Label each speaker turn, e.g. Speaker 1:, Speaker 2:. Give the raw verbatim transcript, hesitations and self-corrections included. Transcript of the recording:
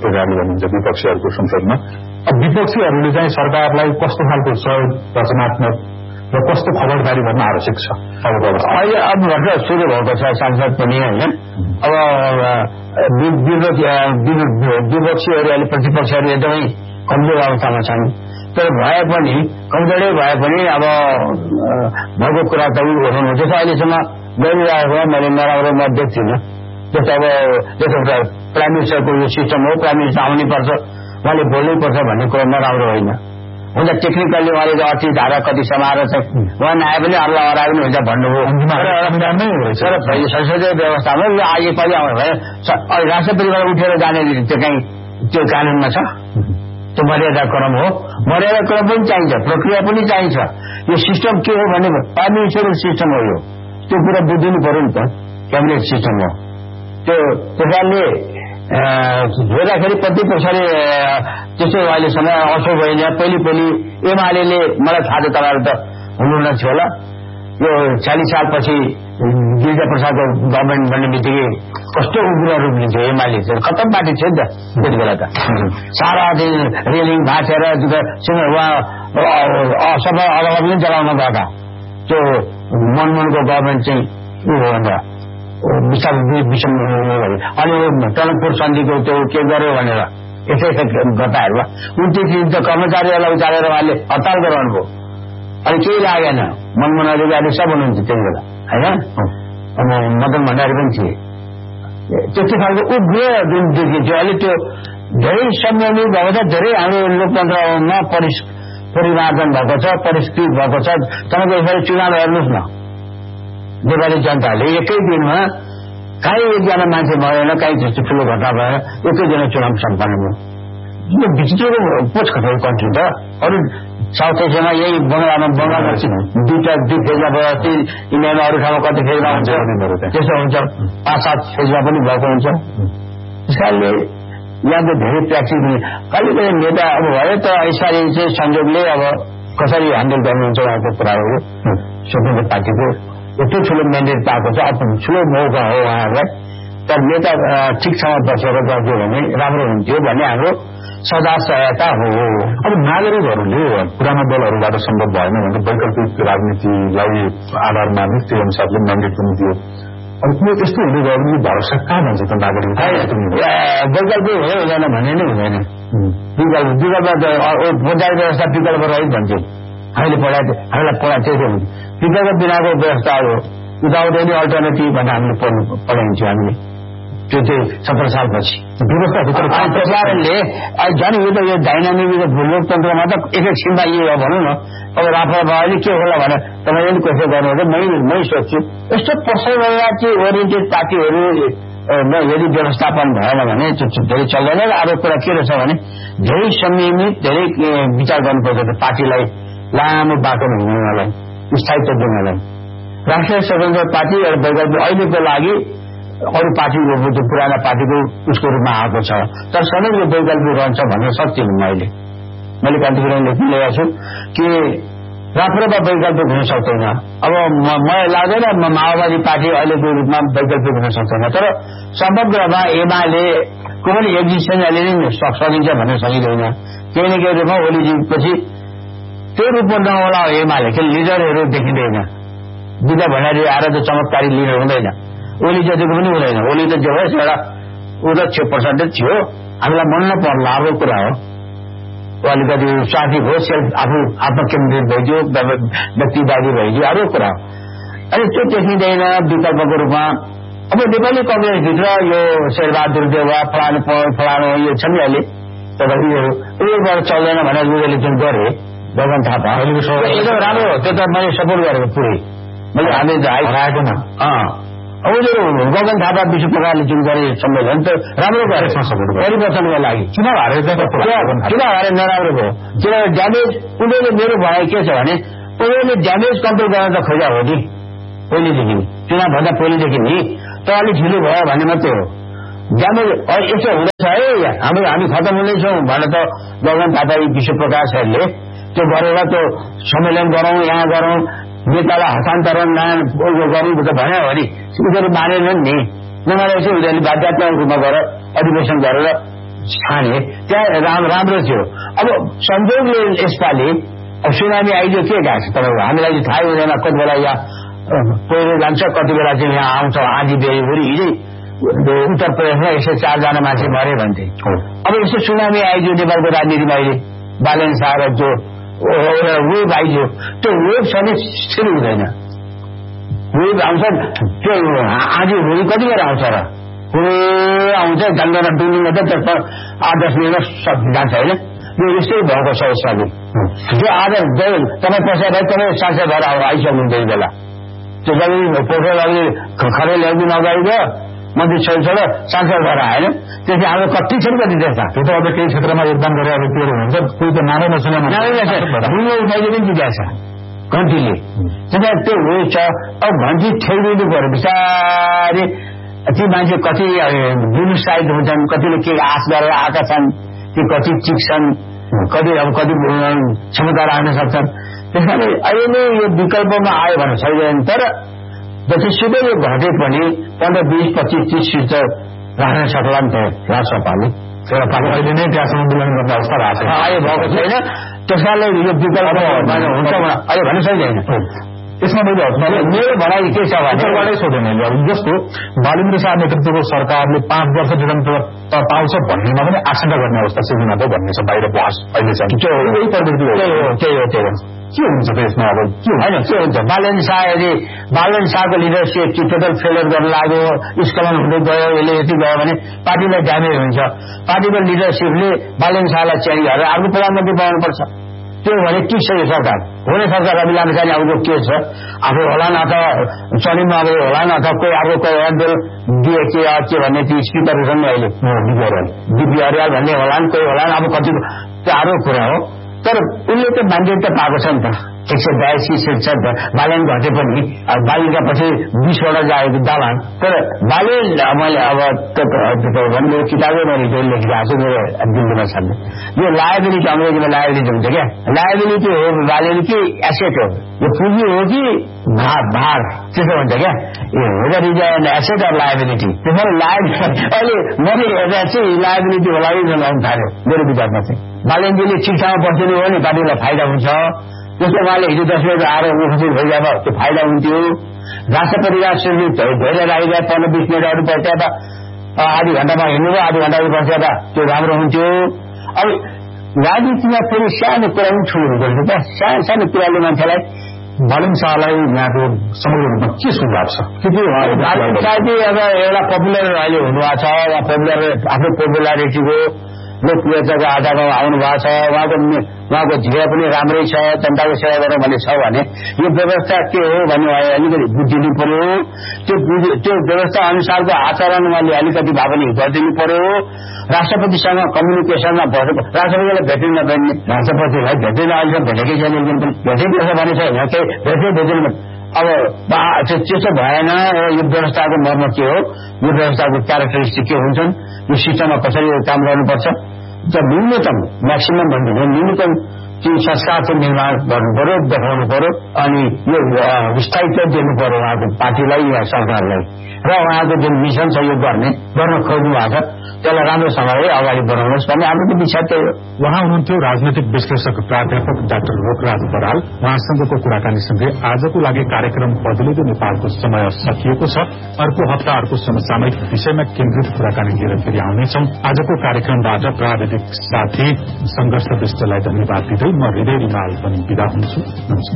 Speaker 1: प्रकारले भनिन्छ विपक्षीहरूको संसदमा। अब विपक्षीहरूले चाहिँ सरकारलाई कस्तो खालको सहयोग रचनात्मक र कस्तो खबरदारी गर्न आवश्यक छ?
Speaker 2: अहिले अब भर्खर सुरु भएको छ सांसद पनि होइन। अब विपक्षीहरू अहिले प्रतिपक्षहरू एकदमै कमजोर अवस्थामा छन्। तर भए पनि कमजोरै भए पनि अब भएको कुरा त उठाउनु जस्तो अहिलेसम्म गरिरहेको मैले नराम्रो म देख्दिनँ। जस्तो अब जस्तो प्राइम मिनिस्टरको यो सिस्टम हो, प्राइम मिनिस्टर आउनै पर्छ, उहाँले बोल्नै पर्छ भन्ने कुरा नराम्रो होइन। हुन्छ टेक्निकल्ली उहाँले अठी धारा कति समाएर चाहिँ उहाँ नआए पनि अरूलाई हराए पनि हुन्छ भन्नुभयो। तर संसदीय व्यवस्थामा यो योपालि आउनु भयो राष्ट्रपतिबाट उठेर जाने त्यो कहीँ त्यो कानूनमा छ। त्यो मर्यादा क्रम हो, मर्यादा क्रम पनि चाहिन्छ, प्रक्रिया पनि चाहिन्छ। यो सिस्टम के हो भने एडमिनिस्ट्रेटिभ सिस्टम हो, यो त्यो कुरा बुझिनु पर्यो नि त। क्याबिनेट सिस्टम हो त्यो। त्यसैले हेर्दाखेरि प्रतिपक्षले त्यसो अहिलेसम्म असो भएन। पहिले पहिले एमाले मलाई थाहा छ तपाईँहरू त हुनुहुन्न थियो होला, यो चालिस सालपछि गिरिजा प्रसादको गभर्मेन्ट भन्ने बित्तिकै कस्तो उग्र रूप लिन्थ्यो एमाले। खतम पार्टी थियो नि त त्यति बेला त। सारा दिन रेलिङ भाँचेर सबै अदालत पनि चलाउन गएका। त्यो मनमोहनको गभर्मेन्ट चाहिँ उ हो भनेर विशाल विषम अनि टनकपुर सन्धिको त्यो के गर्यो भनेर यसै घटनाहरू उन्तिस त कर्मचारीहरूलाई उचालेर उहाँले हडताल गराउनु भयो। अनि केही लागेन। मनमोहन अधिकारी सब हुनुहुन्थ्यो त्यति बेला होइन। अब मदन भण्डारी पनि थिए। त्यस्तो खालको उग्र जुन देखिन्थ्यो अहिले त्यो धेरै संयमित भएको छ। धेरै हाम्रो लोकतन्त्रमा परिमार्जन भएको छ, परिष्कृत भएको छ। तपाईँको यसरी चुनाव हेर्नुहोस् न, नेपाली जनताले एकै दिनमा कहीँ एकजना मान्छे भएन, कहीँ त्यस्तो ठुलो घटना भएन, एकै दिनमा चुनाव सम्पन्न भयो। यो भित्रको पोच खटाइ कन्ट्री त। अरू साउथ एसियामा यही बङ्गलामा बङ्गालमा दुईटा दुई फेजमा भयो। अस्ति इन्डियामा अरू ठाउँमा कति फेजमा हुन्छ त्यस्तो हुन्छ, पाँच सात फेजमा पनि भएको हुन्छ। त्यस कारणले यहाँ त धेरै प्र्याक्टिस कहिले कहिले नेता अब भयो त यसपालि चाहिँ संयोगले अब कसरी ह्यान्डल गर्नुहुन्छ उहाँको कुरा हो। स्वतन्त्र पार्टीको यत्रो ठुलो म्यान्डेट पाएको छ, अब ठुलो मौका हो उहाँहरूलाई। तर नेता ठिकसँग बसेर गर्थ्यो भने राम्रो हुन्थ्यो भन्ने हाम्रो सदा सहायता हो।
Speaker 1: अब नागरिकहरूले पुरानो दलहरूबाट सम्भव भएन भने वैकल्पिक राजनीतिलाई आधार मार्ने त्यो अनुसारले म्यान्डेट पनि दियो। अब त्यो यस्तो हुँदै गयो भने भरोसा कहाँ जान्छ त नागरिक?
Speaker 2: वैकल्पिक हो हुँदैन भन्ने नै हुँदैन। विकल्प विकल्प पञ्चायत व्यवस्था विकल्प रहित भन्छौँ हामीले पढाएको हामीलाई पढाएको त्यही हुन्छ। विकल्प बिनाको व्यवस्था हो, विदाउट एनी अल्टरनेटिभ भनेर हामीले पढ्नु पढाइन्छौँ हामीले त्यो चाहिँ सत्र सालपछि व्यवस्थाभित्र कारणले झन् यो त यो डाइनामिक लोकतन्त्रमा त एकैछिनमा यो हो भनौँ न। अब राप्रपा अहिले के होला भने तपाईँले पनि कसो गर्नुहुन्छ मै मै सोध्छु। यस्तो पर्सनलिटी ओरिएन्टेड पार्टीहरू यदि व्यवस्थापन भएन भने धेरै चल्दैन। र अरू कुरा के रहेछ भने धेरै संयमित धेरै विचार गर्नुपर्छ त पार्टीलाई लामो बाटोमा हिँड्नलाई, स्थायित्व दिनलाई। राष्ट्रिय स्वतन्त्र पार्टी र वैकल्पिक अहिलेको लागि अरू पार्टीको पुराना पार्टीको उसको रूपमा आएको छ। तर सधैँ यो वैकल्पिक रहन्छ भन्ने सत्य हुन्न। अहिले मैले कान्तिपुरमा लेख्न ल्याएको छु कि राप्रपा वैकल्पिक हुन सक्दैन। अब मलाई लाग्दैन माओवादी पार्टी अहिलेको रूपमा वैकल्पिक हुन सक्दैन। तर समग्रमा एमालेको पनि एक्जिस्टेन्स अहिले नै सकिन्छ भन्ने सकिँदैन। केही न केही रूपमा ओलीजीपछि त्यो रूपमा नहोला एमाले कि लिडरहरू देखिँदैन। विद्या भण्डारी आएर त चमत्कारी लिडर हुँदैन, ओली जतिको पनि हुँदैन। ओली त जे होस् एउटा ऊ त छ पर्सेन्टेज थियो, हामीलाई मन नपर्ला अर्को कुरा हो। अलिकति स्वार्थी भयो, सेल्फ आफू आत्मकेन्द्रित भइदियो, व्यक्तिवादी भइदियो, अर्को कुरा हो। अनि त्यो देखिँदैन विकल्पको रूपमा। अब नेपाली कङ्ग्रेसभित्र यो शेरबहादुर देउवा फलानु फलानु यो छ नि अहिले तपाईँहरू उयोबाट चल्दैन भनेर उनीहरूले जुन गरे गगन थापा एकदम राम्रो हो। त्यो त मैले सपोर्ट गरेको पुरै मैले हामी हराएको न। अब उनीहरू गगन थापा विश्व प्रकारले जुन गरे सम्मेलन त राम्रो गरे परिवर्तनको लागि।
Speaker 1: चुनाव हारे
Speaker 2: चुनाव हारे नराम्रो भयो। किनभने ड्यामेज उनीहरूले मेरो भनाइ के छ भने उनीहरूले ड्यामेज कन्ट्रोल गर्न त खोजा हो नि पहिलेदेखि, चुनावभन्दा पहिलेदेखि नि। त अलिक ढिलो भयो भन्ने मात्रै हो। ड्यामेज यसो हुँदैछ है हाम्रो हामी खतम हुँदैछौँ भने त गगन थापा विश्व प्रकाशहरूले त्यो गरेर त्यो सम्मेलन गरौँ, यहाँ गरौँ, नेतालाई हस्तान्तरण गरौँ त भन्यो हो नि। उनीहरू मानेनन् नि, नमानेपछि उनीहरूले बाध्यात्मक रूपमा गरेर अधिवेशन गरेर छाने त्यहाँ राम राम्रो थियो। अब संजोगले यसपालि अब सुनामी आइदियो के गएको छ तर हामीलाई थाहै हुँदैन कति बेला यहाँ पहिरो जान्छ कति बेला चाहिँ यहाँ आउँछ आँधी बेहुरी। हिजै उत्तर प्रदेशमा एक सय चारजना मान्छे मरे भन्थे। अब यस्तो सुनामी आइदियो नेपालको राजनीतिमा अहिले बालेन शाह र जो वेभ आइदियो त्यो वेभ छ भने स्थिर हुँदैन। वेभ आउँछ त्यो आँधी हुरी कति बेला आउँछ र आउँछ जान्दैन डुल्नु मात्रै आठ दस मिनटमा जान्छ होइन। यो यस्तै भएको छ यसपालि जो आज तपाईँ पैसा भए तपाईँ सांसद भएर आइसक्नु त्यही बेला त्यो जब पोखर अघि खरै ल्याइदिनु अगाडि गयो मन्त्री छोरी सांसद भएर आएन। त्यसले हाम्रो कति छन् कति देख्दा
Speaker 1: त्यो त अब केही क्षेत्रमा योगदान गरेर व्यक्तिहरू हुन्छ कोही त नामै नसुने
Speaker 2: नामै नसुने उठाइले पनि जित्याएको छ घन्टीले। त्यसमा त्यो हुन्छ अब घन्टी ठेलिदिनु पर्यो बिस्तारै। ती मान्छे कति दुरुत्साहित हुन्छन् कतिले के आश गरेर आएका छन् ती कति चिक्छन् कति अब कति क्षमता राख्न सक्छन्। त्यस कारण अहिले यो विकल्पमा आयो भने छैन तर जतिसुकै यो घटे पनि पन्ध्र बिस पच्चिस तीस सीट त राख्न सक्ला नि त राजसभाले अहिले नै त्यहाँसम्म मिलन गर्ने अवस्था भएको छ अहिले भएको छैन। त्यस कारणले यो विकल्प हुन्छ अहिले भन्नु सक्दैन।
Speaker 1: यसमा मैले मेरो भनाइ के छ भनेबाटै सोधेन जस्तो बालेन्द्र शाह नेतृत्वको सरकारले पाँच वर्ष निरन्तर पाउँछ भन्नेमा पनि आशंका गर्ने अवस्था सिर्जना त भन्ने छ बाहिर बहस अहिले छ। यही प्रवृत्ति हो त्यही हो त्यही हो त्यही हो के हुन्छ त यसमा अब के होइन के हुन्छ बालेन्द्र शाह यदि बालेन्द्र शाहको लिडरसिप टोटल फेलियर गर्न लाग्यो स्खलन हुँदै गयो यसले यति गयो भने पार्टीलाई ड्यामेज हुन्छ। पार्टीको लिडरसिपले बालेन्द्र शाहलाई चेन्ज गरेर अर्को प्रधानमन्त्री बनाउनुपर्छ। त्यो भने के छ यो सरकार हुने सरकार रवि लामी छाने अब के छ आफू होला न त चलिमा अब होला न त कोही अर्को कोही एडल दिए के के भन्ने ती स्पिकरहरू छन् अहिले डिपी अर्याल भन्ने होला नि कोही होला अब कति आरोप कुरा हो तर उसले त म्यान्डेट त पाएको छ नि त एक सय बयासी सिट छ बालेन घटे पनि बालिका पछि बिसवटा जाएको दालान तर बाले मैले अब भन्नु किताबै मैले त्यो लेखिरहेको छु मेरो दिल्लीमा छ यो लायबिलिटी अङ्ग्रेजीमा लायबिलिटी हुन्छ क्या लायबिलिटी हो बालेलिटी एसेट हो यो पुँजी हो कि भार त्यसो भन्छ क्या ए weather is an asset or liability त्यसमा लायबिलिटी अहिले मैले हेर्दा चाहिँ लायबिलिटी होला कि लगाउनु थाल्यो मेरो विचारमा चाहिँ बालेनजीले ठिक ठाउँमा बसिदिनु हो नि पार्टीलाई फाइदा हुन्छ। त्यसले उहाँले हिजो दस बजे आएर उपस्थित भइजाँदा त्यो फाइदा हुन्थ्यो। राष्ट्रपति राष्ट्रले धेरै आइदिए पन्ध्र बिस मिनट अरू बस्दा त आधी घण्टामा हिँड्नुभयो आधी घण्टा अरू बस्दा त्यो राम्रो हुन्थ्यो। अब राजनीतिमा फेरि सानो कुरा पनि ठुलो हुँदो रहेछ त सानो सानो कुराले मान्छेलाई बालेन शाहलाई यहाँको समग्र रूपमा के सुझाव छ
Speaker 2: बालेन शाह चाहिँ अब एउटा पपुलर अहिले हुनुभएको छ पपुलर आफ्नो पोपुलारिटीको लोकप्रियताको आधारमा आउनु भएको छ। उहाँको उहाँको ध्येय पनि राम्रै छ जनताको सेवा गरौँ भन्ने छ भने यो व्यवस्था के हो भन्ने अलिकति बुझिदिनु पर्यो। त्यो त्यो व्यवस्था अनुसारको आचरण उहाँले अलिकति भए पनि गरिदिनु पर्यो। राष्ट्रपतिसँग कम्युनिकेसनमा राष्ट्रपतिलाई भेट्नु नभेट्ने राष्ट्रपतिलाई भेट्दैन अहिलेसम्म भेटेकै छैन एकदिन पनि भेटै पर्छ भने छैन केही भेट्दै भेट्दैन। अब त्यसो भएन यो व्यवस्थाको मर्म के हो यो व्यवस्थाको क्यारेक्टरिस्टिक के हुन्छन् यो सिस्टममा कसरी काम गर्नुपर्छ न्यूनतम म्याक्सिमम भन्नु न्यूनतम त्यो संस्कारको निर्माण गर्नु पर्यो देखाउनु पर्यो अनि यो स्थायित्व दिनु पर्यो उहाँको पार्टीलाई या सरकारलाई र उहाँको जुन मिसन छ यो गर्ने गर्न खोज्नु भएको छ त्यसलाई राम्रोसँगले अगाडि बढाउनुहोस् भन्ने हाम्रो त विचार त्यही हो।
Speaker 1: उहाँ हुनुहुन्थ्यो राजनैतिक विश्लेषक प्राध्यापक डाक्टर लोकराज बराल। उहाँसँगको कुराकानीसँगै आजको लागि कार्यक्रम बदलिँदो नेपालको समय सकिएको छ। अर्को हप्ता अर्को समसामयिक विषयमा केन्द्रित कुराकानी लिएर फेरि आउनेछौं। आजको कार्यक्रमबाट प्राविधिक साथी संघर्ष विष्टलाई धन्यवाद दिँदै म हृदय रिमाल पनि विदा हुन्छु।